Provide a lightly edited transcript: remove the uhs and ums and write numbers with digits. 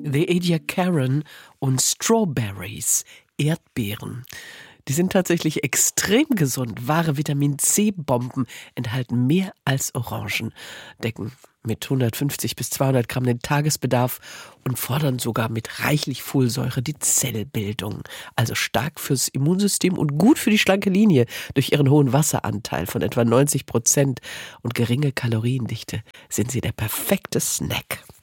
The Ediacaran und Strawberries, Erdbeeren. Die sind tatsächlich extrem gesund. Wahre Vitamin-C-Bomben enthalten mehr als Orangen, decken mit 150 bis 200 Gramm den Tagesbedarf und fordern sogar mit reichlich Folsäure die Zellbildung. Also stark fürs Immunsystem und gut für die schlanke Linie durch ihren hohen Wasseranteil von etwa 90% und geringe Kaloriendichte sind sie der perfekte Snack.